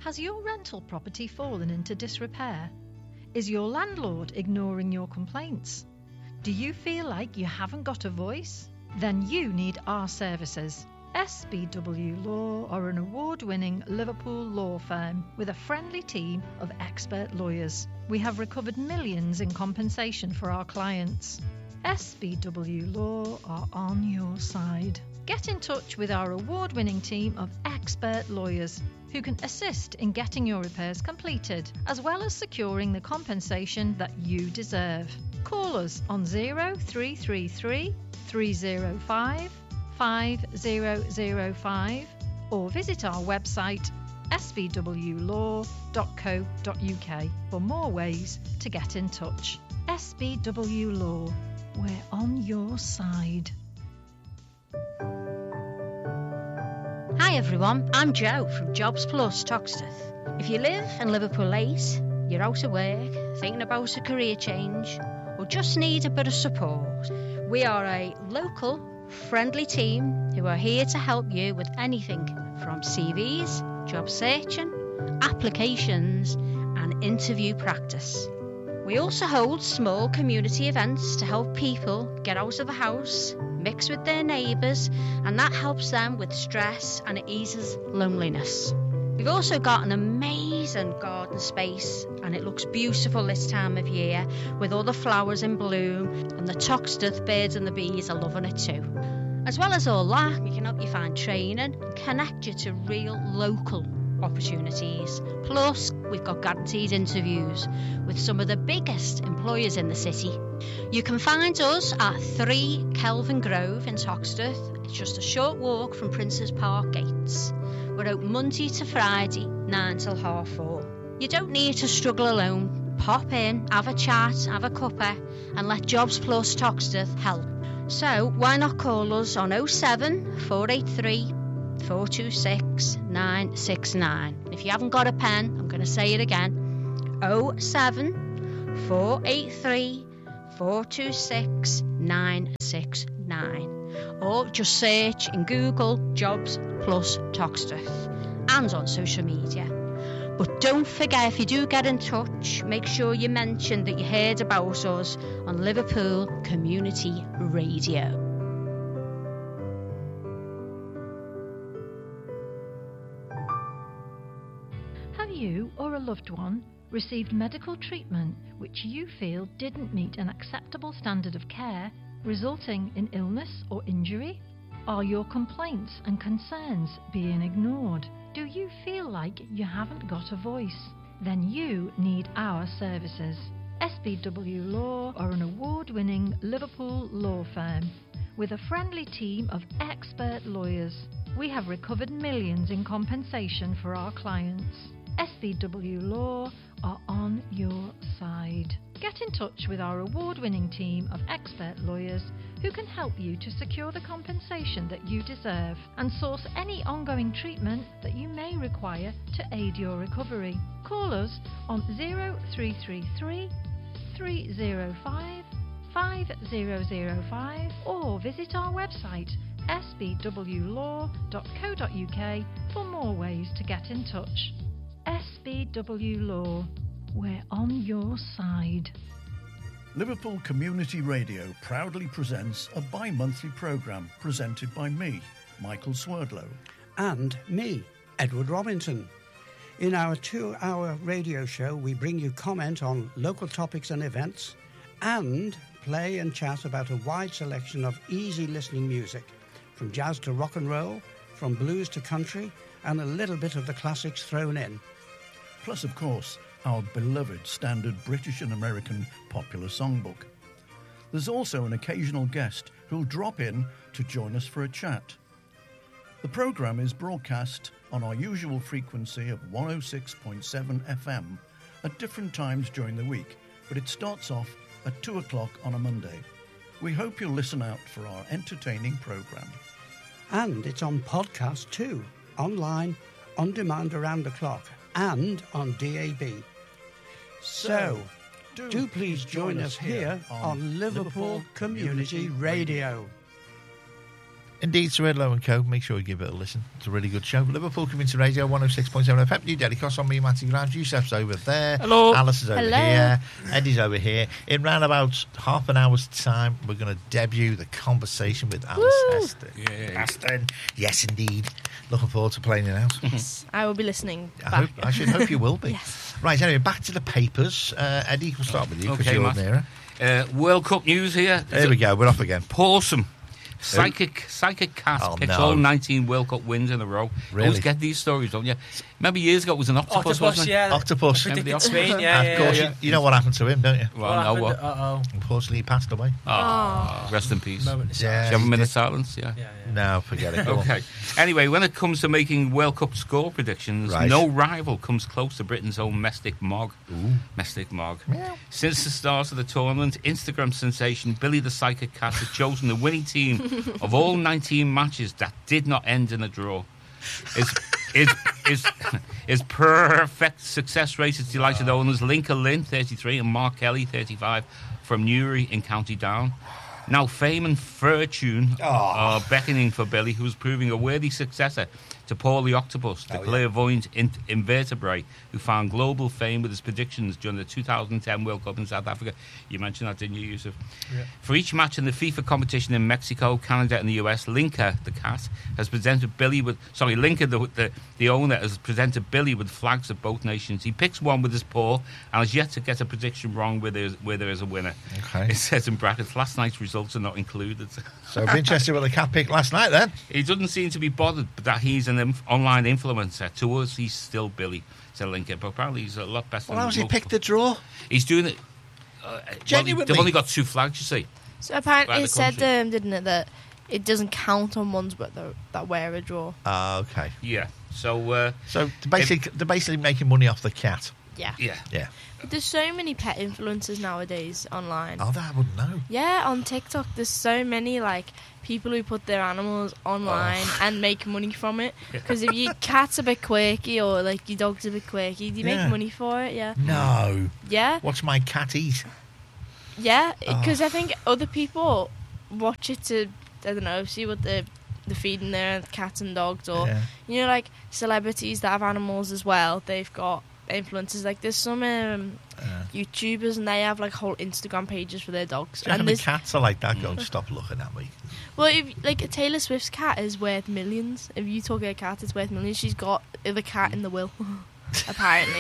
Has your rental property fallen into disrepair? Is your landlord ignoring your complaints? Do you feel like you haven't got a voice? Then you need our services. SBW Law are an award-winning Liverpool law firm with a friendly team of expert lawyers. We have recovered millions in compensation for our clients. SBW Law are on your side. Get in touch with our award-winning team of expert lawyers who can assist in getting your repairs completed, as well as securing the compensation that you deserve. Call us on 0333 305 5005 or visit our website sbwlaw.co.uk for more ways to get in touch. SBW Law, we're on your side. Hi everyone, I'm Jo from Jobs Plus Toxteth. If you live in Liverpool 8, you're out of work, thinking about a career change, or just need a bit of support, we are a local, friendly team who are here to help you with anything from CVs, job searching, applications, and interview practice. We also hold small community events to help people get out of the house, mix with their neighbours, and that helps them with stress and it eases loneliness. We've also got an amazing garden space and it looks beautiful this time of year with all the flowers in bloom, and the Toxteth birds and the bees are loving it too. As well as all that, we can help you find training and connect you to real local opportunities. Plus, we've got guaranteed interviews with some of the biggest employers in the city. You can find us at 3 Kelvin Grove in Toxteth. It's just a short walk from Princes Park gates. We're open Monday to Friday, 9 till 4:30. You don't need to struggle alone. Pop in, have a chat, have a cuppa, and let Jobs Plus Toxteth help. So why not call us on 07 483 426 969. If you haven't got a pen, I'm going to say it again. 07 483 426 969. Or just search in Google Jobs Plus Toxteth and on social media. But don't forget, if you do get in touch, make sure you mention that you heard about us on Liverpool Community Radio. Have you or a loved one received medical treatment which you feel didn't meet an acceptable standard of care, resulting in illness or injury? Are your complaints and concerns being ignored? Do you feel like you haven't got a voice? Then you need our services. SBW Law are an award-winning Liverpool law firm with a friendly team of expert lawyers. We have recovered millions in compensation for our clients. SBW Law are on your side. Get in touch with our award-winning team of expert lawyers who can help you to secure the compensation that you deserve and source any ongoing treatment that you may require to aid your recovery. Call us on 0333 305 5005 or visit our website sbwlaw.co.uk for more ways to get in touch. SBW Law, we're on your side. Liverpool Community Radio proudly presents a bi-monthly programme presented by me, Michael Swerdlow. And me, Edward Robinson. In our 2-hour radio show, we bring you comment on local topics and events and play and chat about a wide selection of easy listening music, from jazz to rock and roll, from blues to country, and a little bit of the classics thrown in. Plus, of course, our beloved standard British and American popular songbook. There's also an occasional guest who'll drop in to join us for a chat. The programme is broadcast on our usual frequency of 106.7 FM at different times during the week, but it starts off at 2 o'clock on a Monday. We hope you'll listen out for our entertaining programme. And it's on podcast too, online, on demand around the clock, and on DAB. So, do please join us here on Liverpool Community Radio. Indeed, Sir Ed Lowe and Co. Make sure you give it a listen. It's a really good show. Liverpool Community Radio 106.7 FM. New Daily Cross on me, Matty Grimes. Yusef's over there. Hello. Alice is over Hello. here. Eddie's over here. In round about half an hour's time, we're going to debut the conversation with Alice Heston. Heston. Yes, indeed. Looking forward to playing it out. Yes, I will be listening back. I should hope you will be. Yes. Right, anyway, back to the papers. Eddie, we'll start with you because Okay, you're Matt. nearer. World Cup news here. There we go. We're off again. Pawsome. Psychic Cat Oh, picks no. all 19 World Cup wins in a row. Really? Always get these stories, don't you? Remember years ago it was an octopus, wasn't it? yeah. Octopus. Remember the Predicted octopus? Spain, yeah, Of course, yeah. you know what happened to him, don't you? Well, no, what? Uh-oh. Unfortunately, he passed away. Oh, rest in peace. Moment of Yeah. Do you silence. have a he minute did. of silence? Yeah. Yeah. No, forget it. Go on. Okay. Anyway, when it comes to making World Cup score predictions, Right. no rival comes close to Britain's own Mestic Mog. Mestic Mog. Since the start of the tournament, Instagram sensation Billy the Psychic Cat has chosen the winning team of all 19 matches that did not end in a draw. His perfect success rate is delighted owners Lincoln Lynn, 33, and Mark Kelly, 35, from Newry in County Down. Now fame and fortune are beckoning for Billy, who is proving a worthy successor to Paul the Octopus, the clairvoyant invertebrate who found global fame with his predictions during the 2010 World Cup in South Africa. You mentioned that, didn't you, Yusuf? Yeah. For each match in the FIFA competition in Mexico, Canada and the US, Linker, the cat, has presented Billy with... Sorry, Linker, the owner, has presented Billy with flags of both nations. He picks one with his paw and has yet to get a prediction wrong where there is a winner. Okay. It says in brackets, last night's results are not included. So I'd be interested what the cat picked last night then. He doesn't seem to be bothered that he's an online influencer. To us, he's still Billy, said Lincoln, but apparently he's a lot better Well, than how's he most picked the draw? He's doing it. Genuinely? They've only got 2 flags, you see. So apparently Around it the said, country. didn't it, that it doesn't count on ones that wear a draw. Okay. Yeah. So, So they're basically making money off the cat. Yeah. yeah. Yeah. There's so many pet influencers nowadays online. Oh, that I wouldn't know. Yeah, on TikTok, there's so many people who put their animals online and make money from it. Because if your cat's a bit quirky or your dog's a bit quirky, you Yeah. make money for it. Yeah, No. yeah, What's my cat eat? yeah. Because I think other people watch it to, I don't know, see what they're feeding their cats and dogs, or Yeah. celebrities that have animals as well. They've got influencers. There's some YouTubers and they have whole Instagram pages for their dogs. Do you reckon And the there's cats are like that? Go, stop looking at me. Well, if Taylor Swift's cat is worth millions. If you talk a cat, it's worth millions. She's got the cat in the will, apparently.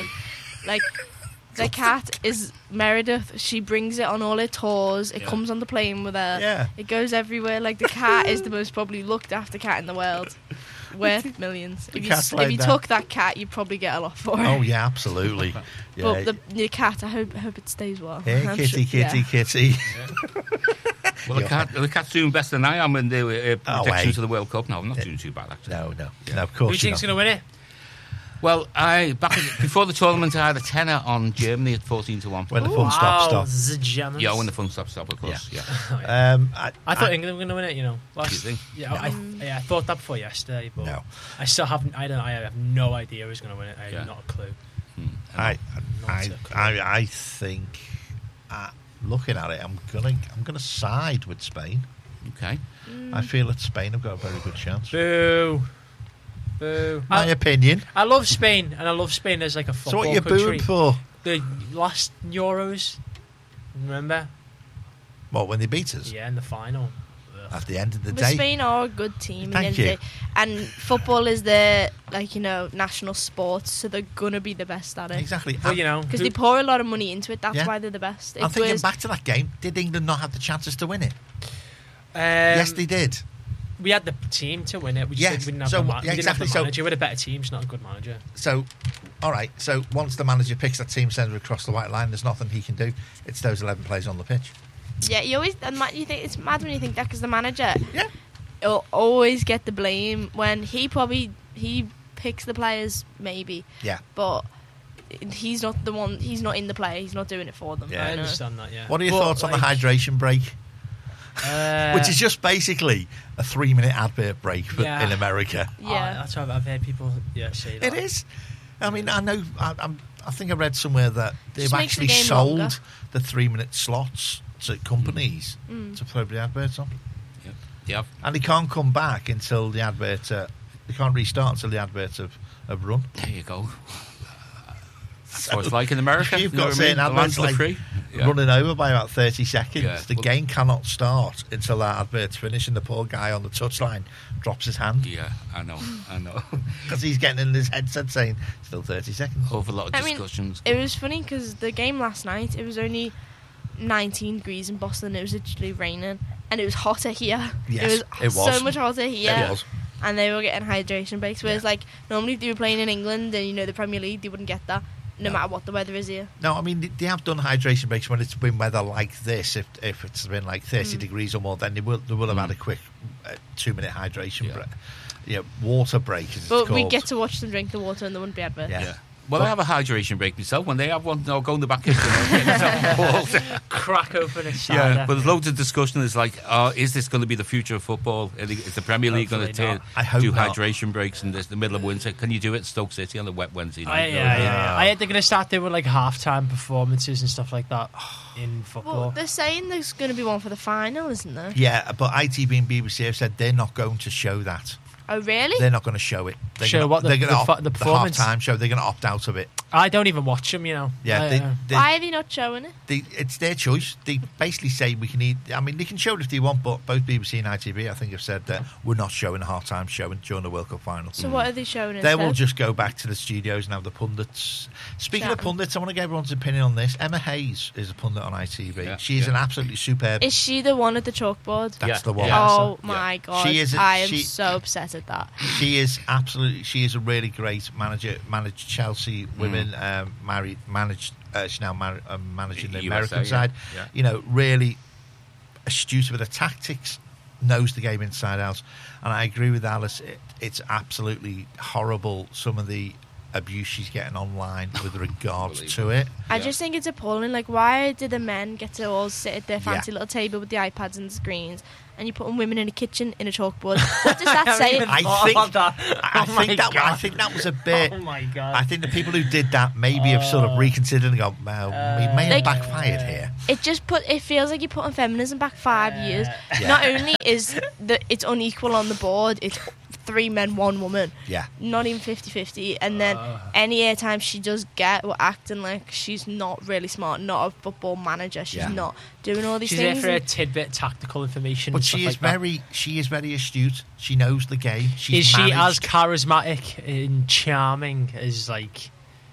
The cat is Meredith. She brings it on all her tours. It comes on the plane with her. Yeah. It goes everywhere. The cat is the most probably looked after cat in the world. Worth millions. cat's If like you that. took that cat, you'd probably get a lot for it. Oh, yeah, absolutely. Yeah. But the cat, I hope it stays well. Hey, I'm kitty, sure- kitty, yeah. kitty. Well, the cat's doing better than I am in the Oh, predictions hey. to the World Cup. No, I'm not doing too bad, actually. No, of Who course do you think's going to win it? Well, before the tournament, I had a tenner on Germany at 14-1. When the fun stops. The Germans. Yeah, when the fun stops, of course. Yeah. I thought England were going to win it, you know. Do you think? Yeah, I thought that before yesterday, but No. I still haven't. I have no idea who's going to win it. I have not a clue. I think, looking at it, I'm gonna side with Spain. Okay. I feel that Spain have got a very good chance. Boo. Boo. My opinion. I love Spain, and I love Spain as a football So what you country. booing for? The last Euros, remember? What, when they beat us? Yeah, in the final. At the end of the But day. Spain are a good team. Thank at the end you. of the day. And football is their national sport, so they're gonna be the best at it. Exactly. But, you know, Because they pour a lot of money into it. That's Yeah. why they're the best. I'm If thinking whereas- back to that game. Did England not have the chances to win it? Yes, they did. We had the team to win it. We just Yes, didn't have so, the yeah, we didn't exactly, have the so- manager. We had a better team, just not a good manager. So, all right. So once the manager picks that team, sends it across the white line, there's nothing he can do. It's those 11 players on the pitch. Yeah, you always. And you think it's mad when you think that because the manager, Yeah. will always get the blame when he picks the players, maybe. Yeah. But he's not the one. He's not in the play. He's not doing it for them. Yeah. I know. understand that. Yeah. What are your But, thoughts on the hydration break? Which is just basically a 3-minute advert break Yeah. in America. Yeah. That's what I've heard people say that. It is. I mean, I know. I think I read somewhere that they've Just makes the actually game sold longer. the 3-minute slots to companies to throw the adverts on. Yeah. And he can't come back until the advert. He can't restart until the adverts have run. There you go. That's what it's like in America. You've you know got what I mean? certain The adverts lands of the like free. Yeah. running over by about 30 seconds. Yeah, The game cannot start until that advert's finished, and the poor guy on the touchline drops his hand Yeah, I know. because he's getting in his headset saying still 30 seconds. Over a lot of I mean, discussions. It was funny because the game last night, it was only 19 degrees in Boston. It was literally raining, and it was hotter here. Yes, it was so much hotter here. It was. And they were getting hydration breaks. Whereas, like, normally if they were playing in England and, the Premier League, they wouldn't get that, no matter what the weather is here. No, I mean, they have done hydration breaks when it's been weather like this. If it's been like 30 degrees or more, then they will have had a quick 2-minute hydration break. Water break, as it's But called. we'd get to watch them drink the water and there wouldn't be adverts. Yeah. Well, I have a hydration break myself. When they have one, I'll go in the back kitchen and get myself a ball. Crack open a cider. Yeah, but there's loads of discussion. It's like, is this going to be the future of football? Is the Premier League going Hopefully to not. I hope do not. hydration breaks in the middle of winter? Can you do it at Stoke City on a wet Wednesday night? I heard they're going to start doing like halftime performances and stuff like that in football. Well, they're saying there's going to be one for the final, isn't there? Yeah, but ITV and BBC have said they're not going to show that. Oh, really? They're not going to show it. They're Show gonna, what, the- they're gonna the performance? half-time show. They're going to opt out of it. I don't even watch them, Yeah, Why are they not showing it? it's their choice. They basically say we can eat. I mean, they can show it if they want, but both BBC and ITV, I think, have said that we're not showing a half-time show during the World Cup final. So what are they showing They instead? will just go back to the studios and have the pundits. Speaking of Chatting. pundits, I want to get everyone's opinion on this. Emma Hayes is a pundit on ITV. Yeah, She's yeah. an absolutely superb. Is she the one at the chalkboard? That's the one. Yeah. Oh so- my god! She is I am so upset at that. She is a really great manager. Managed Chelsea women. She's now managing the USA, American yeah. side. Yeah. Really astute with the tactics. Knows the game inside out. And I agree with Alice. It's absolutely horrible. Some of the abuse she's getting online with regards to it. I just think it's appalling. Like, why do the men get to all sit at their fancy little table with the iPads and the screens, and you're putting women in a kitchen in a chalkboard? What does that say? I think that was a bit. Oh my god! I think the people who did that maybe have sort of reconsidered and gone, well, we may have backfired here. It feels like you're putting feminism back 5 years. Not only is it's unequal on the board, it's 3 men, 1 woman. Yeah. Not even 50-50. And then any airtime she does get, we're acting like she's not really smart, not a football manager. She's not doing all these She's things. there for a tidbit tactical information. But and stuff she is like she is very astute. She knows the game. Is she as managed- charismatic and charming as like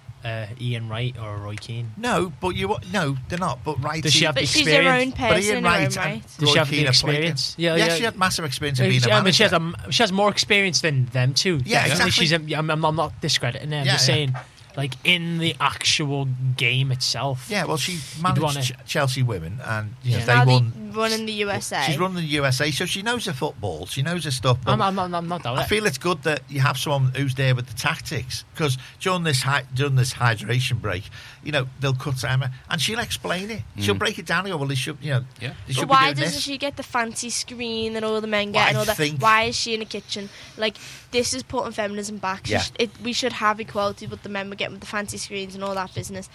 Ian Wright or Roy Keane? No, but no, they're not. But right, Does she have the But she's her own experience? but person Ian in her own Wright right. and Does she Roy have the Keane are playing experience? it. Yeah, Yes, yeah. she had massive experience of being a I mean, manager. she has more experience than them two. Yeah, Definitely. exactly. I'm not discrediting her. I'm Yeah, just yeah. saying, like in the actual game itself. Yeah, well, she wanna- managed Chelsea women, and they Now won. running the USA. She's running the USA, so she knows her football. She knows her stuff. But I'm not doubting I it. feel it's good that you have someone who's there with the tactics, because during this hydration break, they'll cut to Emma and she'll explain it. She'll break it down and go, well, they should, they should But be why doing doesn't this. she get the fancy screen that all the men Well, get and I all that? think- Why is she in a kitchen? Like, this is putting feminism back. Yeah. We should have equality, but the men were getting the fancy screens and all that business.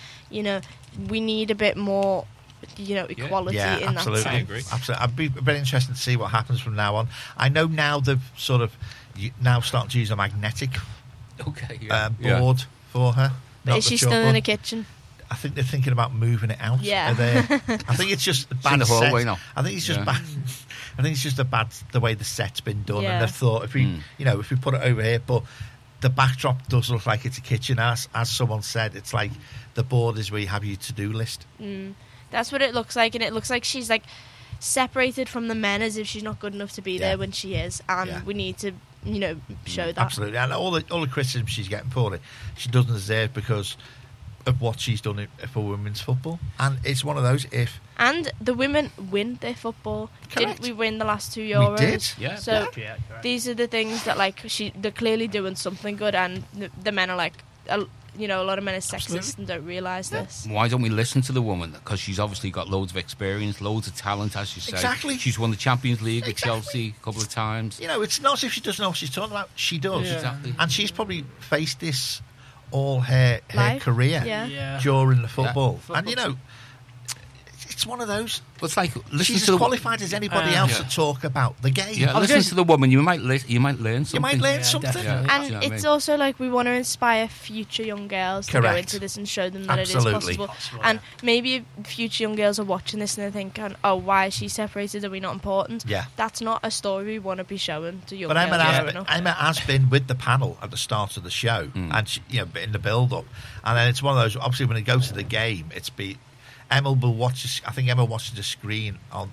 We need a bit more, equality Yeah, in absolutely. that I sense. agree. Absolutely. I'd be very interested to see what happens from now on. I know now they've sort of now starting to use a magnetic Okay. board for her. But not is the she still in chalkboard. a kitchen? I think they're thinking about moving it out. Yeah. I think it's just a bad in the hallway set. now. I think it's just Yeah. bad. I think it's just the way the set's been done, Yeah. and they've thought if we put it over here, but the backdrop does look like it's a kitchen. As someone said, it's like the board is where you have your to-do list. That's what it looks like, and it looks like she's like separated from the men as if she's not good enough to be there when she is, and Yeah. we need to, show that. Absolutely, and all the criticism she's getting for it, she doesn't deserve because of what she's done for women's football, and it's one of those if. And the women win their football. Correct. Didn't we win the last 2 Euros? did. Yeah. So Yeah, correct. these are the things that they're clearly doing something good, and the men are like, a lot of men are sexist Absolutely. and don't realise this. Why don't we listen to the woman? Because she's obviously got loads of experience, loads of talent, as you say. Exactly. She's won the Champions League at Exactly. Chelsea a couple of times. It's not as if she doesn't know what she's talking about. She does. Yeah. Exactly. And she's probably faced this all her Life? career Yeah. Yeah. during the football. Yeah. And, one of those. It's like listen She's to as qualified as anybody else to talk about the game. Yeah, listen to the woman. You might learn something. You might learn something. definitely. And Do you know what I it's mean? also like we want to inspire future young girls to go Correct. into this and show them that Absolutely. it is possible. And maybe future young girls are watching this and they're thinking, oh, why is she separated? Are we not important? Yeah. That's not a story we want to be showing to young But girls. Emma has been with the panel at the start of the show, and she, in the build-up, and then it's one of those. Obviously, when it goes to the game, Emma will watch. I think Emma watches the screen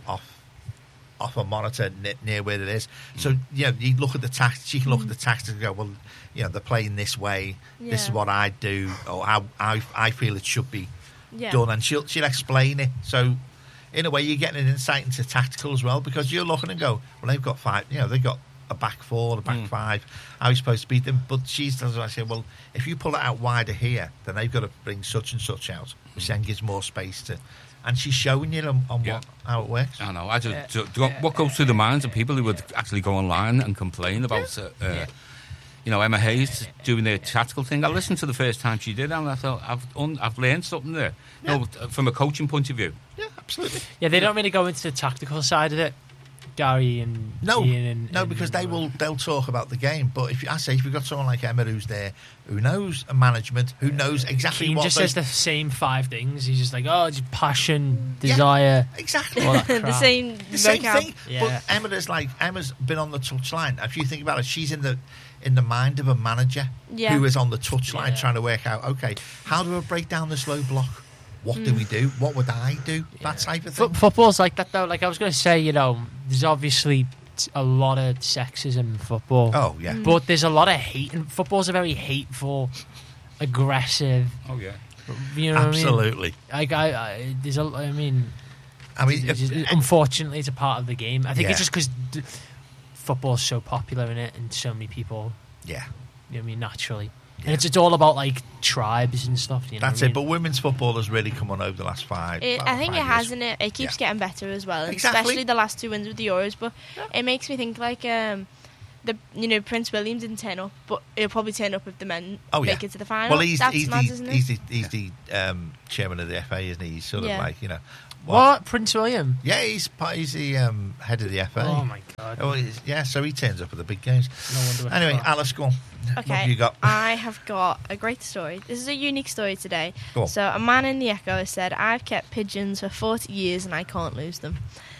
off a monitor near where it is. So you look at the tactics. She can look at the tactics and go, well, they're playing this way. This is what I do, or how I feel it should be done, and she'll explain it. So in a way, you're getting an insight into tactical as well, because you're looking and go, well, they've got five. They've got a back four, a back five. How are you supposed to beat them? But she does. I say, well, if you pull it out wider here, then they've got to bring such and such out, which then gives more space to. And she's showing you on how it works. I know. What goes through the minds of people who would actually go online and complain about, Emma Hayes doing the tactical thing? I listened to the first time she did, and I thought I've learned something there. From a coaching point of view. Yeah, absolutely. Yeah, they don't really go into the tactical side of it. Gary and Ian and because they'll talk about the game. But if you've got someone like Emma who's there, who knows management, who knows exactly Keane what just says the same 5 things. He's just like, just passion, desire, exactly all that crap. the same thing. Yeah. But Emma's been on the touchline. If you think about it, she's in the mind of a manager who is on the touchline trying to work out, okay, how do I break down this low block? What do we do? What would I do? That type of thing. Football's like that, though. Like I was going to say, there's obviously a lot of sexism in football. Oh, yeah. But there's a lot of hate. And football's a very hateful, aggressive. Oh, yeah. You know Absolutely. what I mean? Unfortunately, it's a part of the game. I think it's just because football's so popular in it and so many people. Yeah. You know what I mean? Naturally. And it's all about like tribes and stuff. That's it. But women's football has really come on over the last 5 years. I think it has, and it keeps getting better as well. Especially the last 2 wins with the Euros. But it makes me think like Prince William didn't turn up, but he'll probably turn up if the men make it to the final. Well, he's the chairman of the FA, isn't he? He's sort of like What? Prince William? Yeah, he's the head of the FA. Oh my god! So he turns up at the big games. No wonder. Anyway, Alice, go on. Okay, what have you got? I have got a great story. This is a unique story today. Go on. So a man in the Echo said, "I've kept pigeons for 40 years and I can't lose them."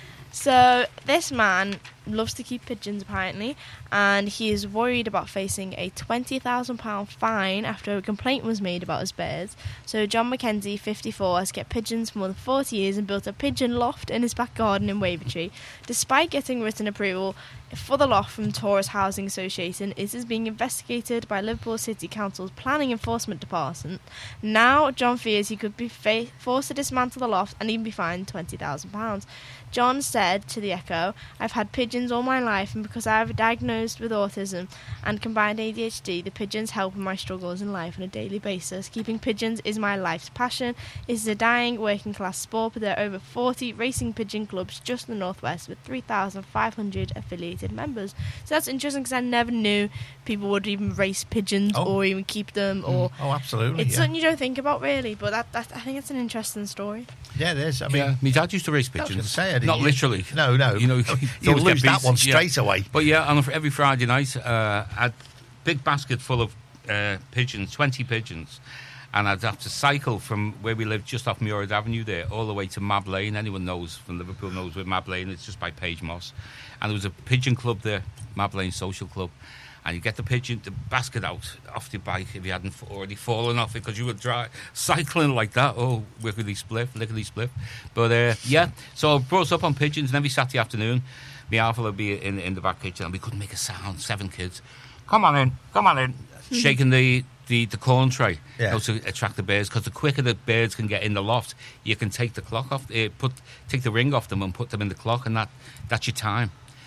So this man loves to keep pigeons apparently, and he is worried about facing a £20,000 fine after a complaint was made about his birds. So John Mackenzie, 54, has kept pigeons for more than 40 years and built a pigeon loft in his back garden in Wavertree. Despite getting written approval for the loft from Taurus Housing Association, it is being investigated by Liverpool City Council's Planning Enforcement Department. Now John fears he could be forced to dismantle the loft and even be fined £20,000. John said to the Echo, "I've had pigeons all my life, and because I have diagnosed with autism and combined ADHD, the pigeons help in my struggles in life on a daily basis. Keeping pigeons is my life's passion. It is a dying working class sport, but there are over 40 racing pigeon clubs just in the northwest with 3,500 affiliated members." So that's interesting because I never knew people would even race pigeons or even keep them. Or absolutely. It's something you don't think about really, but I think it's an interesting story. Yeah, it is. I mean, my dad used to race pigeons. Not literally. No. You'll lose that one straight away. But on every Friday night, I had a big basket full of pigeons, 20 pigeons. And I'd have to cycle from where we lived just off Muirhead Avenue there all the way to Mab Lane. Anyone knows from Liverpool knows where Mab Lane is. It's just by Page Moss. And there was a pigeon club there, Mab Lane Social Club. And you get the basket out off your bike if you hadn't already fallen off it because you were cycling like that. Oh, lickety spliff. But so I brought us up on pigeons, and every Saturday afternoon, my Alpha would be in the back kitchen, and we couldn't make a sound. 7 kids. Come on in. Shaking the corn tray to attract the birds, because the quicker the birds can get in the loft, you can take the clock off, take the ring off them and put them in the clock, and that's your time.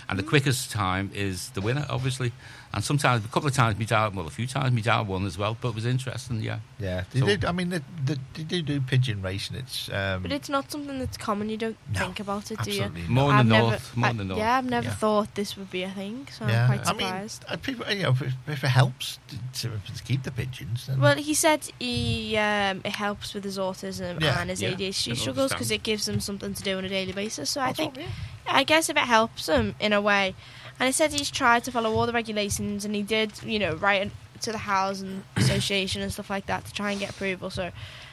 And the quickest time is the winner, obviously. And sometimes, a couple of times, a few times, my dad won as well. But it was interesting, yeah. Yeah, So- they do pigeon racing. It's But it's not something that's common. You don't No, think about it, do you? absolutely More in I've the never- north. More in the north. Yeah, I've never Yeah. thought this would be a thing, so yeah. I'm quite I mean, surprised. people, if it helps to keep the pigeons, then Well, he said it helps with his autism Yeah, and his yeah, ADHD can struggles because understand. it gives him something to do on a daily basis. So I That's think, what- I guess if it helps him in a way, and he said he's tried to follow all the regulations and he did, write to the housing association and stuff like that to try and get approval. So,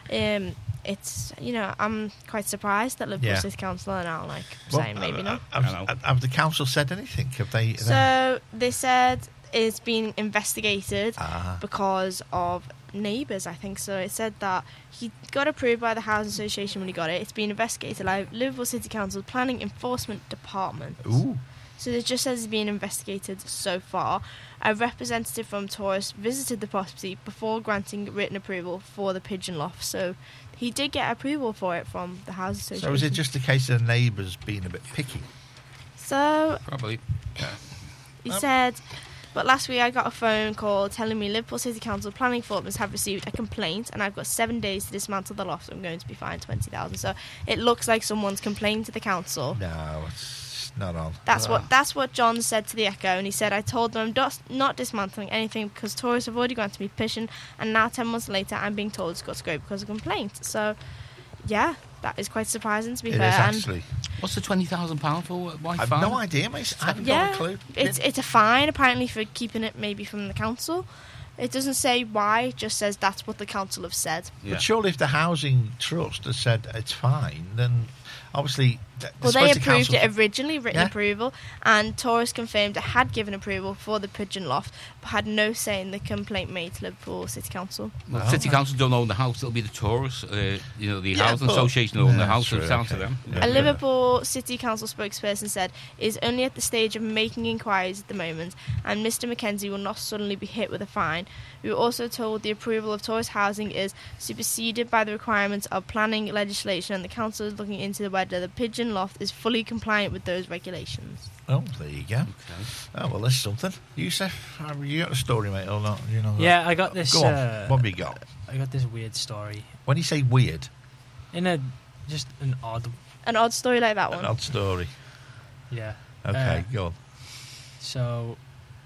it's I'm quite surprised that Liverpool Yeah. City Council are now Well, saying maybe not. Have the council said anything? Have they? So they said it's being investigated Ah. because of neighbours, I think. So it said that he got approved by the Housing Association when he got it. It's been investigated by Liverpool City Council Planning Enforcement Department. Ooh. So it just says it's being investigated so far. A representative from Taurus visited the property before granting written approval for the pigeon loft. So he did get approval for it from the Housing Association. So is it just a case of the neighbours being a bit picky? So Probably. he said, but last week I got a phone call telling me Liverpool City Council planning departments have received a complaint and I've got 7 days to dismantle the loft. I'm going to be fined 20,000. So it looks like someone's complained to the council. No, it's not on. That's what John said to the Echo, and he said, I told them I'm not dismantling anything because tourists have already granted me permission, and now 10 months later I'm being told it's got to go because of complaint. So, yeah, that is quite surprising to be It fair. is And actually. What's the £20,000 for? Why I've fine? no idea, mate. I haven't yeah, got a clue. it's a fine apparently for keeping it maybe from the council. It doesn't say why, it just says that's what the council have said. Yeah. But surely if the housing trust has said it's fine, then obviously... Well, they approved it originally, written Yeah. approval, and Taurus confirmed it had given approval for the pigeon loft, but had no say in the complaint made to Liverpool City Council. Well, Oh, City right. Council don't own the house. It'll be the tourists. The Yeah, Housing but- Association own the Yeah, house. So true, it's down to okay. them. Yeah. A Liverpool City Council spokesperson said it is only at the stage of making inquiries at the moment, and Mr Mackenzie will not suddenly be hit with a fine. We were also told the approval of tourist housing is superseded by the requirements of planning legislation, and the council is looking into whether the pigeon loft is fully compliant with those regulations. Oh, there you go. Okay. Oh, well, there's something. Yusuf, have you got a story, mate, or not? You know that? Yeah, I got this. Go on. What have you got? I got this weird story. When you say weird, Just an odd. An odd story like that an one. odd story. Yeah. Okay, go on. So,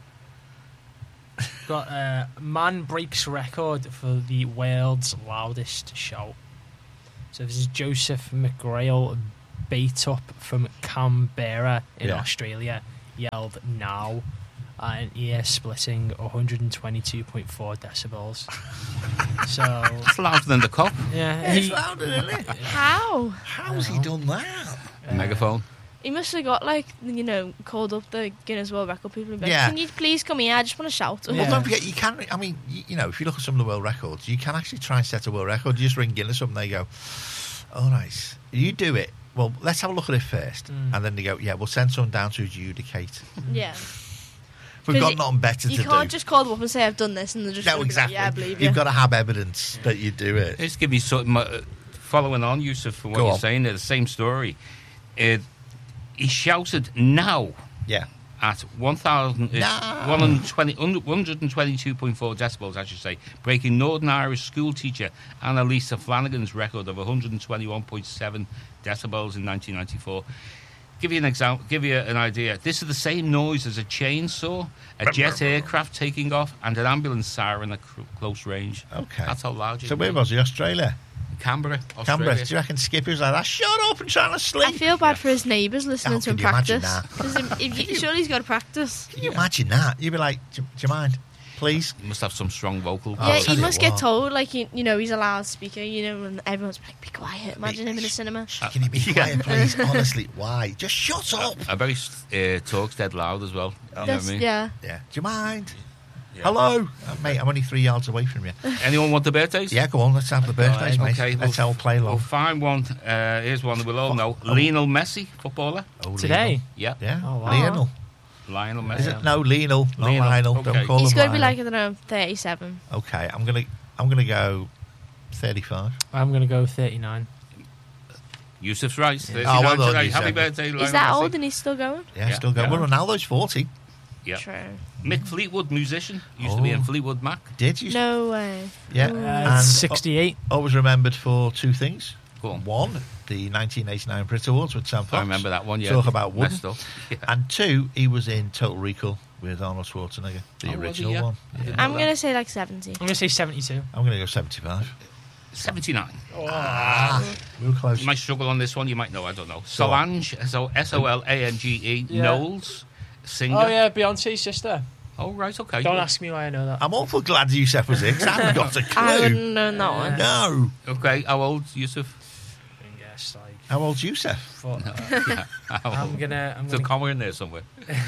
got a man breaks record for the world's loudest shout. So this is Joseph McGrail Baitup from Canberra in Yeah. Australia yelled "now" at an ear-splitting 122.4 decibels. So It's louder than the cop. yeah, It's he, louder, isn't it? How? How's he done that? Megaphone. He must have got called up the Guinness World Record people and been like, Yeah. can you please come here? I just want to shout. Yeah. Well, don't forget, you can. I mean, if you look at some of the world records, you can actually try and set a world record. You just ring Guinness up and they go, "All right, you do it. Well, let's have a look at it first." And then they go, "Yeah, we'll send someone down to adjudicate. Yeah. We've 'Cause got nothing better to You do." can't just call them up and say I've done this and they're just No, gonna be exactly. like, yeah, I believe you. You've got to have evidence that you do it. Just give me something. Following on, Yusuf, from what Go you're on. saying there, the same story. He shouted "now" Yeah. at 1,000, No. 122.4 decibels, I should say, breaking Northern Irish school teacher Annalisa Flanagan's record of 121.7 decibels in 1994. Give you an example. Give you an idea. This is the same noise as a chainsaw, a jet aircraft taking off, and an ambulance siren at close range. Okay. That's how loud. So where was he? Australia? Canberra, Australia. Canberra. Do you reckon Skippy was like that? Shut up and trying to sleep. I feel bad for his neighbours listening Oh, to him can you imagine practice. that? Because surely he's got to practice. Can you imagine that? You'd be like, do you mind? Please? He must have some strong vocal. I'll Yeah, tell he you must get what. told, he's a loudspeaker, and everyone's like, be quiet. Imagine him in a cinema. Can you be quiet, please? Honestly, why? Just shut up. I bet he talks dead loud as well. You know what I mean? Yeah. Yeah. Do you mind? Yeah. Hello? Mate, I'm only 3 yards away from you. Anyone want the birthdays? Yeah, go on. Let's have the birthdays, mate. Okay, Let's all play We'll along. find one. Here's one that we'll all know. Lionel Messi, footballer. Oh, today. Yeah. Lionel. Yeah. Oh, wow. Lionel. Lionel Messi. Is it? No, Lionel. Not Lionel, Lionel. okay. Don't call He's him got to be Lionel. like, I don't know, 37. Okay, I'm gonna go 35. I'm gonna go 39. Yusuf's right. Oh, well 39 done, today. Yusuf. Happy birthday, Lionel Is that Messi. old and he's still going? Yeah, Yeah, still going. yeah. Well, Ronaldo's 40. Yeah. True. Mick Fleetwood, musician, used to be in Fleetwood Mac. Did you? No way. Yeah. And 68. always remembered for two things. Go on. One, the 1989 Brit Awards with Sam Fox. I remember that one, yeah. Talk about wooden. Messed up. Yeah. And two, he was in Total Recall with Arnold Schwarzenegger, the Oh, was he? original Yeah. one. I didn't I'm know going to that. say like 70. I'm going to say 72. I'm going to go 75. 79. We were close. You might struggle on this one, you might know, I don't know. Go on. Solange, S-O-L-A-N-G-E, Yeah. Knowles, singer. Oh, yeah, Beyonce's sister. Oh, right, okay. Don't ask me why I know that. I'm awful glad Yusuf was in, 'cause I haven't got a clue. I wouldn't know that one. No. Okay, how old, Yusuf? I guess, like, How old's Yusuf? Yeah. How I'm old? gonna There's a comma in there somewhere.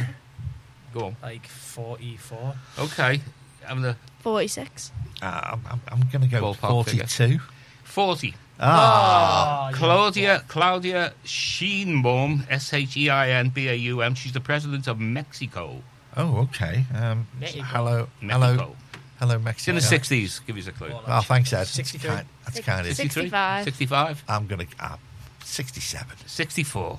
Go on. like 44. Okay. I'm the 46. I'm going to go Ballpark 42. 40. Ah. Claudia Sheinbaum, Sheinbaum. She's the president of Mexico. Oh, okay. Mexico. Hello, Mexico. hello, It's Mexico. in the 60s. Give us a clue. Oh, thanks, Ed. 63. That's kind of. 65. 65. I'm going to 67. 64.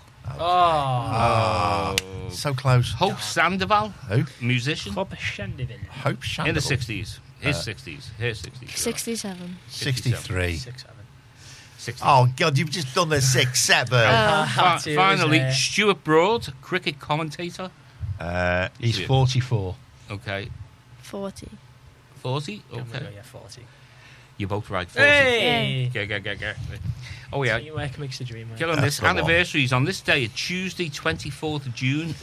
Oh. So close. Hope Sandoval, Who? musician. Club Shandeville. Hope Shandable. In the 60s. His 60s. His 60s. 67. 63. 6-7. 60. Oh, God, you've just done the 6-7. Finally, Stuart Broad, cricket commentator. He's 44. Okay. 40. 40? I'm gonna Okay. go, yeah, 40. You're both right. 40. Hey! Get. Oh, yeah. Teamwork makes the dream work. Get on That's this. the one. Anniversaries on this day, Tuesday, 24th of June,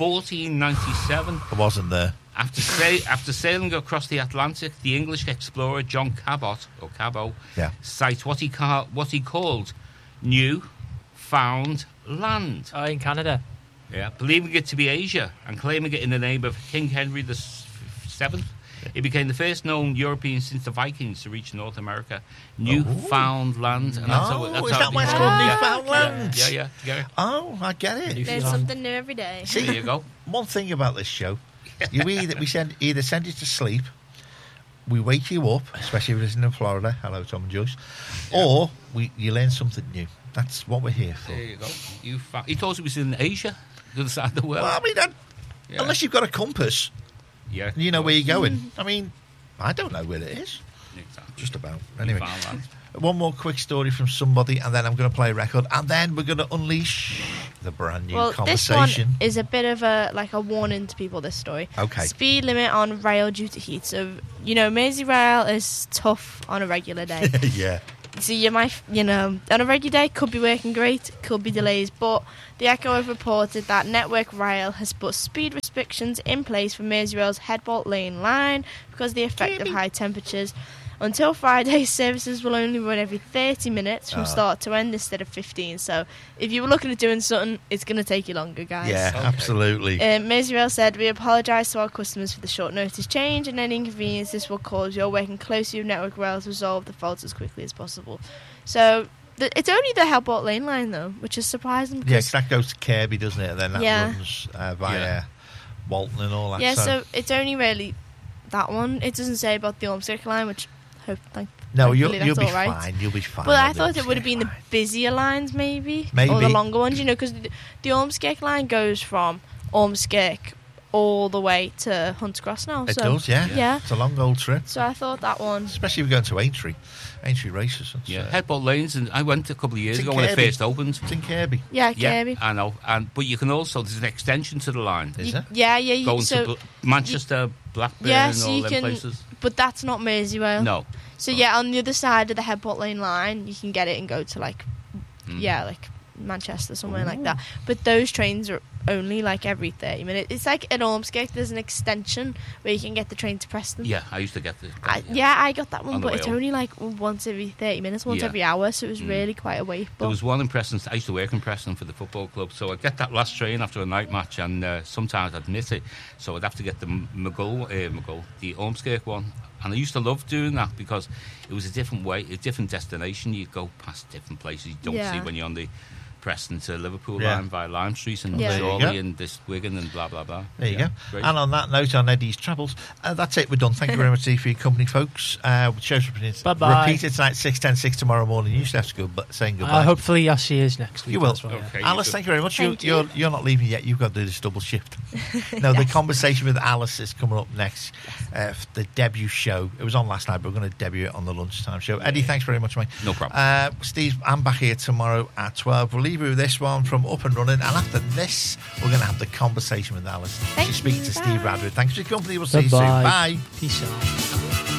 1497. I wasn't there. After sailing across the Atlantic, the English explorer John Cabot, Yeah. cites what he called New Found Land. Oh, in Canada. Yeah, believing it to be Asia and claiming it in the name of King Henry VII. It became the first known European since the Vikings to reach North America. Newfoundland. And Is that why it's it called became- Newfoundland? Yeah. Get it? Oh, I get it. There's something new every day. See, There you go. one thing about this show, we send you to sleep, we wake you up, especially if you're listening in Florida. Hello, Tom and Joyce. Or you learn something new. That's what we're here for. There you go. He thought it was in Asia, the other side of the world. Well, I mean, Yeah. unless you've got a compass, Yeah, you know where you're going. I mean, I don't know where it is. Exactly. Just about. Anyway, Newfoundland. one more quick story from somebody, and then I'm going to play a record, and then we're going to unleash the brand new Well, this conversation. one is a bit of a warning to people. This story. Okay. Speed limit on rail due to heat. So Merseyrail is tough on a regular day. Yeah. So you might, on a regular day, could be working great, could be delays. But the Echo have reported that Network Rail has put speed restrictions in place for Merseyrail's Headbolt Lane line because of the effect of high temperatures. Until Friday, services will only run every 30 minutes from start to end instead of 15. So if you were looking at doing something, it's going to take you longer, guys. Yeah, Okay. absolutely. Merseyrail said, "We apologise to our customers for the short notice change and any inconvenience this will cause. You're working closely with Network Rail to resolve the faults as quickly as possible." So it's only the Headbolt Lane line, though, which is surprising. Yeah, Because 'cause that goes to Kirby, doesn't it? And then that Yeah. runs via Yeah. Walton and all that. yeah, so it's only really that one. It doesn't say about the Ormskirk line, which no, you'll thankfully be that's all right. fine. You'll be fine. But on I thought it would have Ormskirk been the line. busier lines, maybe, or Maybe. the longer ones, because the Ormskirk line goes from Ormskirk all the way to Hunts Cross now. It so, does, yeah. Yeah. It's a long old trip, So I thought that one. especially if you're going to Aintree races. Yeah, Headbolt Lanes, and I went a couple of years It's in ago when it Kirby. first opened. It's in Kirby. Yeah, Yeah, Kirby. I know. But you can also, there's an extension to the line. Is it? Yeah, yeah. Going So, to Manchester, Blackburn, yeah, and so all you them can. places. But that's not Merseyrail. No. So yeah, on the other side of the Headbolt Lane line, you can get it and go to like Manchester, somewhere like that. But those trains are only like every 30 minutes. It's like at Ormskirk, there's an extension where you can get the train to Preston. Yeah, I used to get the. I got that one, On the but way it's home. only like once every 30 minutes, once Yeah. every hour, so it was really quite a wait. There But was one in Preston. I used to work in Preston for the football club, so I'd get that last train after a night match, and sometimes I'd miss it, so I'd have to get the the Ormskirk one. And I used to love doing that because it was a different way, a different destination. You'd go past different places you don't see when you're on the Preston to Liverpool Yeah. line via Lime Street and Yeah. There you Chorley go. and this Wigan and blah blah blah. There you go. Great. And on that note, on Eddie's travels, that's it. We're done. Thank you very much for your company, folks. Show's Bye-bye. repeated tonight, 6:10, tomorrow morning. You should have to go saying goodbye. Hopefully I'll see you next week. You will. as well, yeah. Okay, Alice, you thank you very much. Thank You're you. not leaving yet. You've got to do this double shift. No, the conversation with Alice is coming up next. The debut show. It was on last night, but we're going to debut it on the lunchtime show. Eddie, thanks very much, mate. No problem. Steve, I'm back here tomorrow at 12. We'll leave you with this one from Up and Running. And after this, we're going to have the conversation with Alice. Thank She's speaking you. to Steve Bye. Radwood. Thanks for your company. We'll see you soon. Bye-bye. Bye. Peace out.